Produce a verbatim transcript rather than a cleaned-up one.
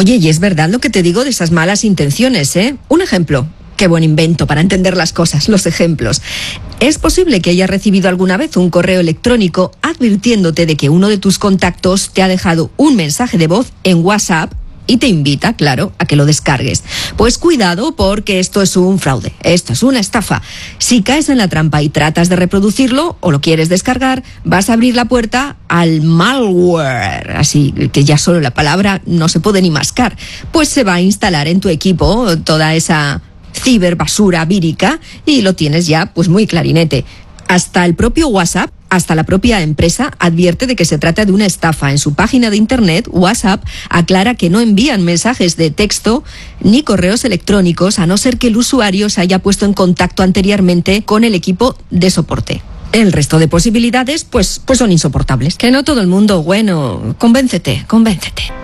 Oye, y es verdad lo que te digo de esas malas intenciones, ¿eh? Un ejemplo. Qué buen invento para entender las cosas, los ejemplos. Es posible que hayas recibido alguna vez un correo electrónico advirtiéndote de que uno de tus contactos te ha dejado un mensaje de voz en WhatsApp y te invita, claro, a que lo descargues. Pues cuidado, porque esto es un fraude, esto es una estafa. Si caes en la trampa y tratas de reproducirlo o lo quieres descargar, vas a abrir la puerta al malware, así que ya solo la palabra no se puede ni mascar. Pues se va a instalar en tu equipo toda esa ciberbasura vírica y lo tienes ya pues muy clarinete. Hasta el propio WhatsApp, hasta la propia empresa advierte de que se trata de una estafa. En su página de internet, WhatsApp aclara que no envían mensajes de texto ni correos electrónicos a no ser que el usuario se haya puesto en contacto anteriormente con el equipo de soporte. El resto de posibilidades pues, pues son insoportables. Que no todo el mundo, bueno, convéncete, convéncete.